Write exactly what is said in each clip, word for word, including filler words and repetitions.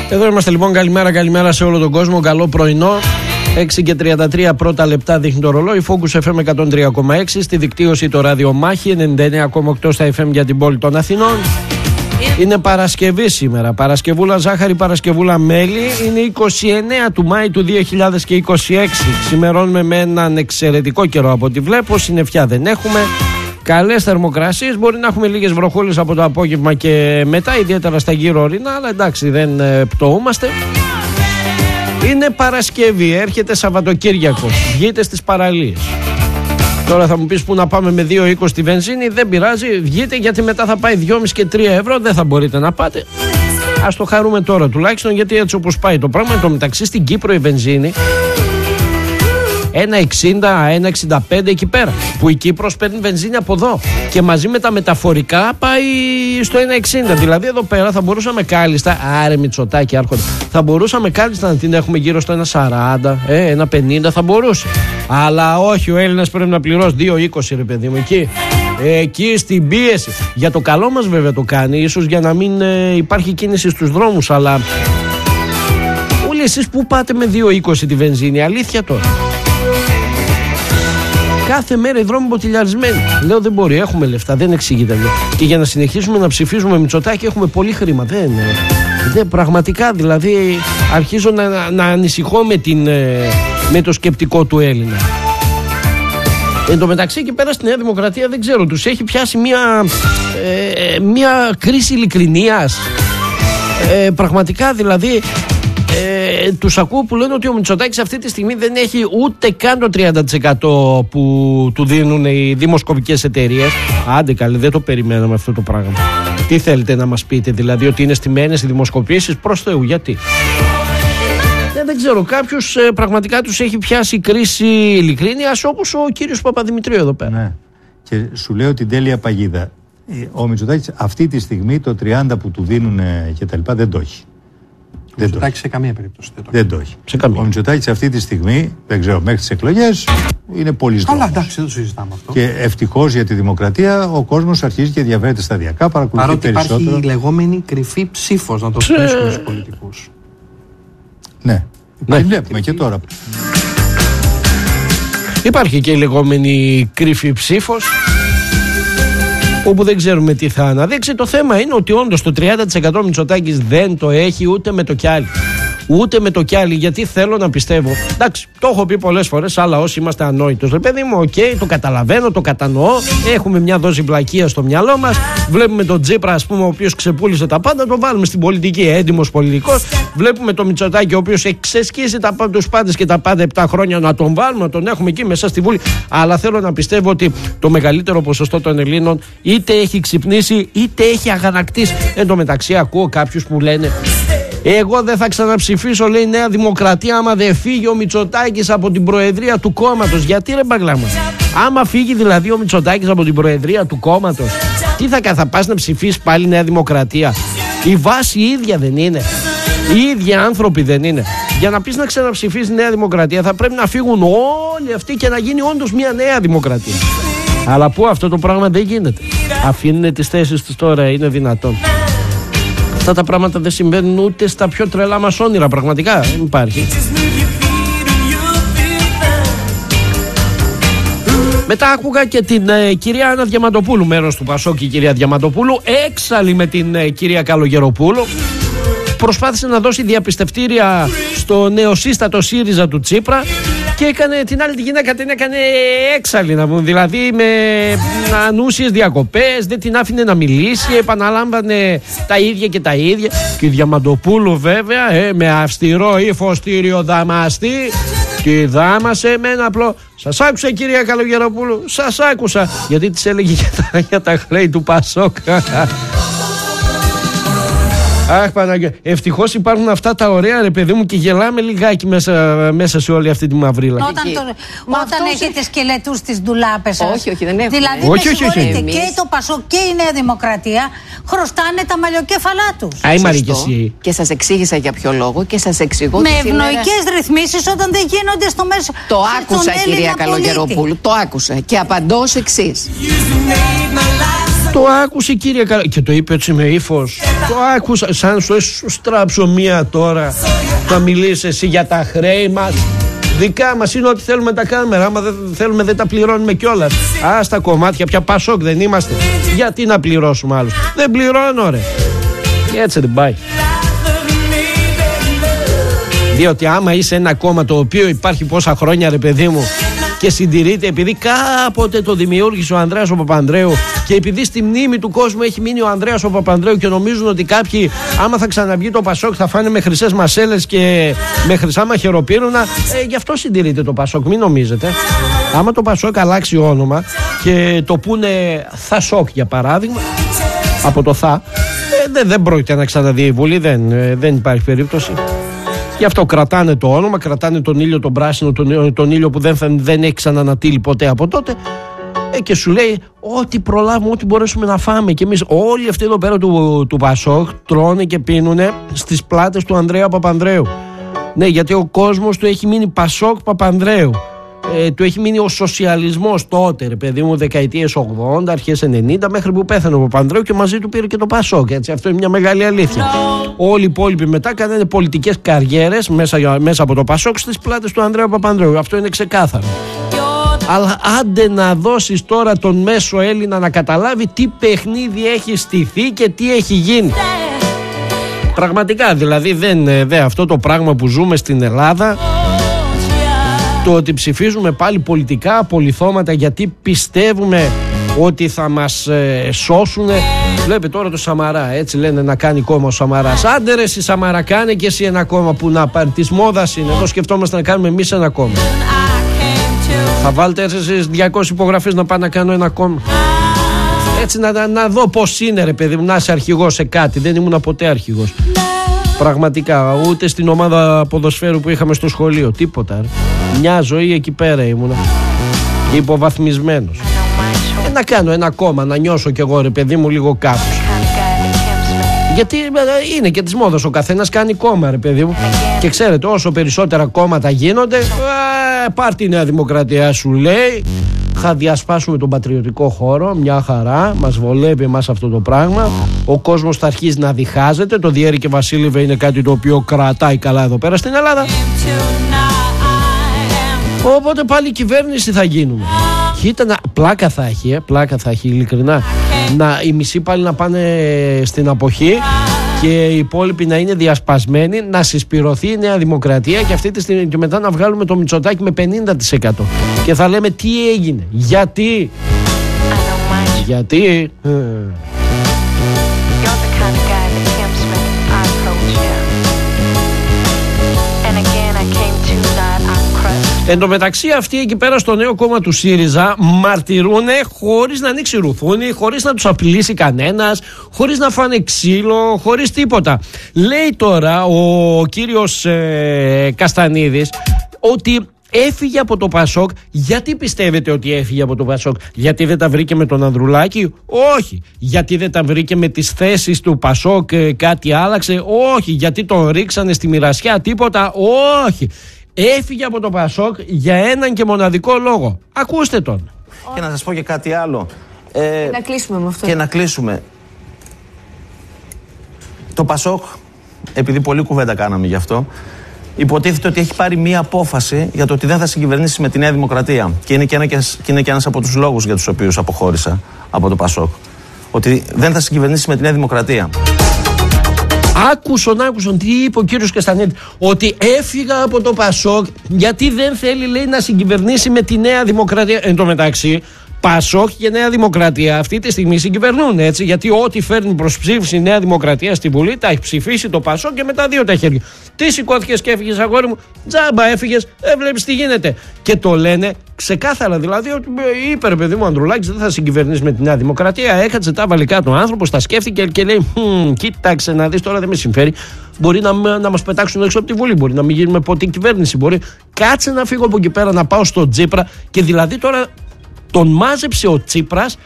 Εδώ είμαστε λοιπόν, καλημέρα, καλημέρα σε όλο τον κόσμο, καλό πρωινό. έξι και τριάντα τρία πρώτα λεπτά δείχνει το ρολόι. Focus εφ εμ εκατόν τρία κόμμα έξι, στη δικτύωση το ράδιο Μάχη ενενήντα εννέα κόμμα οκτώ στα εφ εμ για την πόλη των Αθηνών. Είναι Παρασκευή σήμερα, Παρασκευούλα ζάχαρη, Παρασκευούλα μέλι. Είναι είκοσι εννέα του Μάη του δύο χιλιάδες είκοσι έξι. Ξημερώνουμε με έναν εξαιρετικό καιρό από ό,τι βλέπω, συννεφιά δεν έχουμε. Καλές θερμοκρασίες, μπορεί να έχουμε λίγες βροχούλες από το απόγευμα και μετά, ιδιαίτερα στα γύρω ορεινά, αλλά εντάξει, δεν ε, πτωούμαστε. Είναι Παρασκευή, έρχεται Σαββατοκύριακο, βγείτε στις παραλίες. Τώρα θα μου πεις που να πάμε με δύο είκοσι τη βενζίνη, δεν πειράζει, βγείτε, γιατί μετά θα πάει δυόμισι και τρία ευρώ, δεν θα μπορείτε να πάτε. Ας το χαρούμε τώρα τουλάχιστον, γιατί έτσι όπως πάει το πράγμα, εν τω μεταξύ στην Κύπρο η βενζίνη ένα εξήντα, ένα εξήντα πέντε εκεί πέρα, που η Κύπρος παίρνει βενζίνη από εδώ και μαζί με τα μεταφορικά πάει στο ένα εξήντα. Δηλαδή εδώ πέρα θα μπορούσαμε κάλλιστα, άρε Μητσοτάκη άρχοντα, θα μπορούσαμε κάλλιστα να την έχουμε γύρω στο ένα σαράντα, ε, ένα πενήντα θα μπορούσε. Αλλά όχι, ο Έλληνας πρέπει να πληρώσει δύο είκοσι ρε παιδί μου, εκεί. Εκεί στην πίεση. Για το καλό μας βέβαια το κάνει, ίσως για να μην ε, υπάρχει κίνηση στους δρόμους, αλλά όλοι εσείς που πάτε με δύο είκοσι τη βενζίνη, αλήθεια τώρα? Κάθε μέρα οι δρόμοι μποτιλιαρισμένοι. Λέω δεν μπορεί, έχουμε λεφτά, δεν εξηγείται. Και για να συνεχίσουμε να ψηφίζουμε Μητσοτάκη έχουμε πολύ χρήμα. Δεν, δεν πραγματικά, δηλαδή αρχίζω να, να ανησυχώ με, την, με το σκεπτικό του Έλληνα. Εν τω μεταξύ εκεί πέρα στη Νέα Δημοκρατία δεν ξέρω, τους έχει πιάσει μια, ε, μια κρίση ειλικρινίας. Ε, πραγματικά δηλαδή... Ε, τους ακούω που λένε ότι ο Μητσοτάκης αυτή τη στιγμή δεν έχει ούτε καν το τριάντα τοις εκατό που του δίνουν οι δημοσκοπικές εταιρείες. Άντε καλή, δεν το περιμέναμε αυτό το πράγμα. Τι θέλετε να μας πείτε, δηλαδή ότι είναι στημένες οι δημοσκοπήσεις? Προς Θεού, γιατί? Ε, δεν ξέρω, κάποιους ε, πραγματικά τους έχει πιάσει κρίση ειλικρίνειας, όπως ο κύριος Παπαδημητρίου εδώ πέρα. Ναι. Και σου λέω την τέλεια παγίδα. Ο Μητσοτάκης αυτή τη στιγμή το τριάντα που του δίνουν και τα λοιπά δεν το έχει. Ο Μητσοτάκης σε καμία περίπτωση δεν το, δεν το έχει. Σε καμία. Ο Μητσοτάκης αυτή τη στιγμή, δεν ξέρω, μέχρι τις εκλογές είναι πολύ καλά, εντάξει, δεν το συζητάμε αυτό. Και ευτυχώς για τη δημοκρατία ο κόσμος αρχίζει και διαβαίνεται σταδιακά, παρακολουθεί παρότι περισσότερο. Υπάρχει η λεγόμενη κρυφή ψήφος, να το πούμε στους πολιτικούς. Ναι, ναι. Βλέπουμε και τώρα. Υπάρχει και η λεγόμενη κρυφή ψήφος, όπου δεν ξέρουμε τι θα αναδείξει. Το θέμα είναι ότι όντως το τριάντα τοις εκατό Μητσοτάκης δεν το έχει ούτε με το κιάλι. Ούτε με το κιάλι, γιατί θέλω να πιστεύω. Εντάξει, το έχω πει πολλές φορές, αλλά όσοι είμαστε ανόητος, ρε παιδί μου, οκ, okay, το καταλαβαίνω, το κατανοώ. Έχουμε μια δόση πλακία στο μυαλό μας. Βλέπουμε τον Τσίπρα, ας πούμε, ο οποίος ξεπούλησε τα πάντα, τον βάλουμε στην πολιτική, έντιμος πολιτικός. Βλέπουμε τον Μητσοτάκη, ο οποίος έχει ξεσκίσει τα, τους πάντες και τα πάντα επτά χρόνια, να τον βάλουμε, να τον έχουμε εκεί μέσα στη Βουλή. Αλλά θέλω να πιστεύω ότι το μεγαλύτερο ποσοστό των Ελλήνων είτε έχει ξυπνήσει είτε έχει αγανακτήσει. Εν τω μεταξύ, ακούω κάποιους που λένε: εγώ δεν θα ξαναψηφίσω, λέει, Νέα Δημοκρατία, άμα δεν φύγει ο Μητσοτάκης από την προεδρία του κόμματος. Γιατί ρε μπαγλάμα? Άμα φύγει δηλαδή ο Μητσοτάκης από την προεδρία του κόμματος, τι θα, θα πας να ψηφίσεις πάλι Νέα Δημοκρατία? Η βάση η ίδια δεν είναι? Οι ίδιοι άνθρωποι δεν είναι? Για να πεις να ξαναψηφίσεις Νέα Δημοκρατία θα πρέπει να φύγουν όλοι αυτοί και να γίνει όντως μια Νέα Δημοκρατία. Αλλά που αυτό το πράγμα δεν γίνεται. Αφήνουν τις θέσεις τους τώρα, είναι δυνατόν? Αυτά τα πράγματα δεν συμβαίνουν ούτε στα πιο τρελά μας όνειρα, πραγματικά δεν υπάρχει. Μετά άκουγα και την ε, κυρία Άννα Διαμαντοπούλου, μέρος του Πασόκ, η κυρία Διαμαντοπούλου, έξαλλη με την ε, κυρία Καλογεροπούλου. Προσπάθησε να δώσει διαπιστευτήρια στο νεοσύστατο ΣΥΡΙΖΑ του Τσίπρα και έκανε την άλλη τη γυναίκα, την έκανε έξαλλη, να πούμε. Δηλαδή με ανούσιες διακοπές, δεν την άφηνε να μιλήσει, επαναλάμβανε τα ίδια και τα ίδια. Και η Διαμαντοπούλου βέβαια ε, με αυστηρό ύφο δαμαστή τη δάμασε με ένα απλό «Σας άκουσα κυρία Καλογεροπούλου, σας άκουσα», γιατί της έλεγε για τα, για τα χρέη του Πασόκ. Αχ Παναγία, ευτυχώς υπάρχουν αυτά τα ωραία, ρε παιδί μου, και γελάμε λιγάκι μέσα, μέσα σε όλη αυτή τη μαυρίλα. Όταν, το, όταν έχετε σκελετούς στις ντουλάπες σας. Όχι, όχι, δεν έχουμε. Δηλαδή, όχι, όχι, όχι. Εμείς... και το Πασόκ και η Νέα Δημοκρατία χρωστάνε τα μαλλιοκέφαλά τους. Άι Μαρή και εσύ. Και σας εξήγησα για ποιο λόγο και σας εξηγώ. Με ευνοϊκές σήμερα... ρυθμίσεις όταν δεν γίνονται στο μέσο. Το άκουσα, κυρία Καλογεροπούλου, το άκουσα και απαντώ ως εξής. Το άκουσε, κύριε Καρα... και το είπε έτσι με ύφος. Το άκουσα, σαν σου στράψω μία τώρα. Θα μιλήσει εσύ για τα χρέη μας. Δικά μας είναι ό,τι θέλουμε τα κάνουμε. Άμα δεν θέλουμε δεν τα πληρώνουμε κιόλας. Α, στα κομμάτια πια Πασόκ δεν είμαστε. Γιατί να πληρώσουμε άλλους? Δεν πληρώνω, ρε. Και έτσι δεν πάει. Διότι άμα είσαι ένα κόμμα το οποίο υπάρχει πόσα χρόνια, ρε παιδί μου, και συντηρείται επειδή κάποτε το δημιούργησε ο Ανδρέας ο Παπανδρέου και επειδή στη μνήμη του κόσμου έχει μείνει ο Ανδρέας ο Παπανδρέου και νομίζουν ότι κάποιοι άμα θα ξαναβγεί το Πασόκ θα φάνε με χρυσές μασέλες και με χρυσά μαχαιροπύρουνα, ε, γι' αυτό συντηρείται το Πασόκ, μην νομίζετε. Άμα το Πασόκ αλλάξει όνομα και το πούνε Θασόκ για παράδειγμα, από το θα, ε, δεν, δεν πρόκειται να ξαναδεί η Βουλή, δεν, ε, δεν υπάρχει περίπτωση. Γι' αυτό κρατάνε το όνομα, κρατάνε τον ήλιο τον πράσινο, τον, τον ήλιο που δεν, δεν έχει ξανανατείλει ποτέ από τότε, ε, και σου λέει ό,τι προλάβουμε, ό,τι μπορέσουμε να φάμε. Και εμείς όλοι αυτοί εδώ πέρα του, του Πασόκ τρώνε και πίνουνε στις πλάτες του Ανδρέα Παπανδρέου. Ναι, γιατί ο κόσμος του έχει μείνει Πασόκ Παπανδρέου. Ε, του έχει μείνει ο σοσιαλισμός τότε, ρε παιδί μου, δεκαετίες ογδόντα, αρχές ενενήντα, μέχρι που πέθανε ο Παπανδρέου και μαζί του πήρε και το Πασόκ. Έτσι, αυτό είναι μια μεγάλη αλήθεια. Όλοι οι υπόλοιποι μετά κάνανε πολιτικές καριέρες μέσα, μέσα από το Πασόκ στις πλάτες του Ανδρέα Παπανδρέου. Αυτό είναι ξεκάθαρο. Αλλά άντε να δώσεις τώρα τον μέσο Έλληνα να καταλάβει τι παιχνίδι έχει στηθεί και τι έχει γίνει. Πραγματικά, δηλαδή δεν, δεν αυτό το πράγμα που ζούμε στην Ελλάδα, το ότι ψηφίζουμε πάλι πολιτικά απολιθώματα γιατί πιστεύουμε ότι θα μας ε, σώσουνε. Βλέπετε τώρα το Σαμαρά, έτσι λένε να κάνει κόμμα ο Σαμαράς. Άντε ρε εσύ Σαμαρά, κάνε και εσύ ένα κόμμα που να πάρει, της μόδας είναι. Εδώ σκεφτόμαστε να κάνουμε εμείς ένα κόμμα. Θα βάλετε εσείς διακόσιες υπογραφές να πάω να κάνω ένα κόμμα. Έτσι να, να δω πώς είναι, ρε παιδί μου, να είσαι αρχηγός σε κάτι. Δεν ήμουν ποτέ αρχηγός. Πραγματικά, ούτε στην ομάδα ποδοσφαίρου που είχαμε στο σχολείο. Τίποτα. Ρε. Μια ζωή εκεί πέρα ήμουνα. Υποβαθμισμένος. Ε, να κάνω ένα κόμμα, να νιώσω κι εγώ, ρε παιδί μου, λίγο κάπως. Γιατί είναι και της μόδας, ο καθένας κάνει κόμμα, ρε παιδί μου. Και ξέρετε, όσο περισσότερα κόμματα γίνονται, ε, πάρ' τη Νέα Δημοκρατία, σου λέει. Θα διασπάσουμε τον πατριωτικό χώρο, μια χαρά, μας βολεύει εμάς αυτό το πράγμα. Ο κόσμος θα αρχίσει να διχάζεται. Το Διέρη και Βασίλειβε είναι κάτι το οποίο κρατάει καλά εδώ πέρα στην Ελλάδα. Οπότε πάλι κυβέρνηση θα γίνουμε. Κοίτα, να, πλάκα θα έχει, ε, πλάκα θα έχει ειλικρινά. Να, οι μισοί πάλι να πάνε στην αποχή και οι υπόλοιποι να είναι διασπασμένοι, να συσπηρωθεί η Νέα Δημοκρατία και αυτή τη στιγμή και μετά να βγάλουμε το Μητσοτάκη με πενήντα τοις εκατό. Και θα λέμε τι έγινε, γιατί, γιατί... Εν τω μεταξύ αυτοί εκεί πέρα στο νέο κόμμα του ΣΥΡΙΖΑ μαρτυρούνε χωρίς να ανοίξει ρουθούνι, χωρίς να τους απειλήσει κανένας, χωρίς να φάνε ξύλο, χωρίς τίποτα. Λέει τώρα ο κύριος ε, Καστανίδης ότι έφυγε από το Πασόκ. Γιατί πιστεύετε ότι έφυγε από το Πασόκ? Γιατί δεν τα βρήκε με τον Ανδρουλάκη? Όχι. Γιατί δεν τα βρήκε με τις θέσεις του Πασόκ, ε, κάτι άλλαξε? Όχι. Γιατί τον ρίξανε στη μοιρασιά? Τίποτα? Όχι. Έφυγε από το Πασόκ για έναν και μοναδικό λόγο. Ακούστε τον. Και να σας πω και κάτι άλλο. Ε, και να κλείσουμε με αυτό. Και να κλείσουμε. Το Πασόκ, επειδή πολλή κουβέντα κάναμε γι' αυτό, υποτίθεται ότι έχει πάρει μία απόφαση για το ότι δεν θα συγκυβερνήσει με τη Νέα Δημοκρατία. Και είναι και, ένα, και είναι και ένας από τους λόγους για τους οποίους αποχώρησα από το Πασόκ. Ότι δεν θα συγκυβερνήσει με τη Νέα Δημοκρατία. Άκουσον, άκουσον τι είπε ο κύριος Καστανίδη. Ότι έφυγα από το Πασόκ γιατί δεν θέλει, λέει, να συγκυβερνήσει με τη Νέα Δημοκρατία. Εν τω μεταξύ, Πασόκ και Νέα Δημοκρατία αυτή τη στιγμή συγκυβερνούν, έτσι. Γιατί ό,τι φέρνει προς ψήφιση η Νέα Δημοκρατία στη Βουλή τα έχει ψηφίσει το Πασόκ και με τα δύο τα χέρια. Τι σηκώθηκες και έφυγες, αγόρι μου? Τζάμπα έφυγες, δεν βλέπεις τι γίνεται. Και το λένε ξεκάθαρα, δηλαδή, ότι είπε, ρε παιδί μου, ο Ανδρουλάκης δεν θα συγκυβερνήσει με τη Νέα Δημοκρατία. Έκατσε τα βάλει κάτω ο άνθρωπος, τα σκέφτηκε και λέει: Hm, κοίταξε να δεις, τώρα δεν με συμφέρει. Μπορεί να, να μας πετάξουν έξω από τη Βουλή, μπορεί να μην γίνουμε ποτέ κυβέρνηση. Μπορεί κάτσε να φύγω από εκεί πέρα, να πάω στο Τσίπρα. Και δηλαδή τώρα τον μάζεψε ο Τσίπρας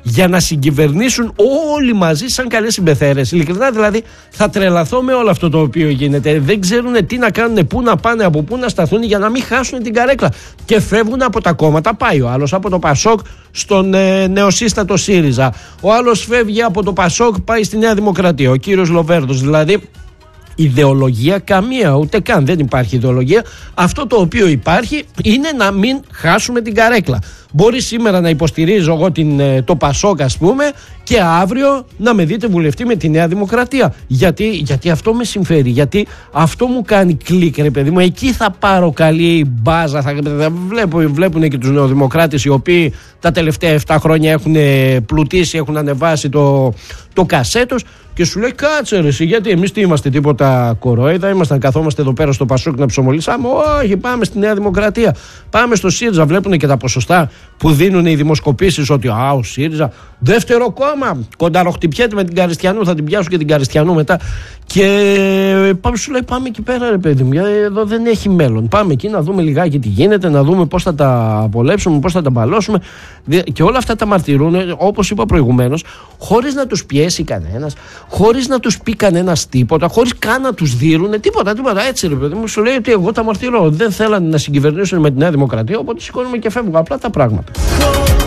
για να συγκυβερνήσουν όλοι μαζί σαν καλές συμπεθέρες. Ειλικρινά δηλαδή θα τρελαθώ με όλο αυτό το οποίο γίνεται. Δεν ξέρουν τι να κάνουν, πού να πάνε, από πού να σταθούν για να μην χάσουν την καρέκλα. Και φεύγουν από τα κόμματα. Πάει ο άλλος από το Πασόκ στον ε, νεοσύστατο ΣΥΡΙΖΑ. Ο άλλος φεύγει από το Πασόκ, πάει στη Νέα Δημοκρατία. Ο κύριος Λοβέρδος δηλαδή. Ιδεολογία καμία, ούτε καν δεν υπάρχει ιδεολογία. Αυτό το οποίο υπάρχει είναι να μην χάσουμε την καρέκλα. Μπορεί σήμερα να υποστηρίζω εγώ την, το Πασόκ, ας πούμε, και αύριο να με δείτε βουλευτή με τη Νέα Δημοκρατία. Γιατί, γιατί αυτό με συμφέρει, γιατί αυτό μου κάνει κλικ, ρε παιδί μου. Εκεί θα πάρω καλή μπάζα. Θα, θα βλέπω, βλέπουν και τους νεοδημοκράτες οι οποίοι τα τελευταία επτά χρόνια έχουν πλουτίσει, έχουν ανεβάσει το, το κασέτος. Και σου λέει κάτσε ρε εσύ, γιατί εμείς τι είμαστε, τίποτα κορόιδα, ήμασταν, καθόμαστε εδώ πέρα στο Πασόκ να ψωμολίσαμε. Όχι, πάμε στη Νέα Δημοκρατία, πάμε στο ΣΥΡΙΖΑ. Βλέπουν και τα ποσοστά που δίνουν οι δημοσκοπήσεις ότι α, ο ΣΥΡΙΖΑ δεύτερο κόμμα, κονταροχτυπιέται με την Καριστιανού, θα την πιάσουν και την Καριστιανού μετά. Και πάμε, σου λέει πάμε εκεί πέρα ρε παιδί μου, εδώ δεν έχει μέλλον. Πάμε εκεί να δούμε λιγάκι τι γίνεται, να δούμε πώς θα τα απολέψουμε, πώς θα τα μπαλώσουμε. Και όλα αυτά τα μαρτυρούν, όπως είπα προηγουμένως, χωρίς να τους πιέσει κανένας, χωρίς να τους πει κανένας τίποτα, χωρίς καν να τους δίνουν τίποτα, τίποτα. Έτσι ρε παιδί μου, σου λέει ότι εγώ τα μαρτυρώ. Δεν θέλανε να συγκυβερνήσουν με τη Νέα Δημοκρατία, οπότε σηκώνουμε και φεύγουμε. Απλά τα πράγματα.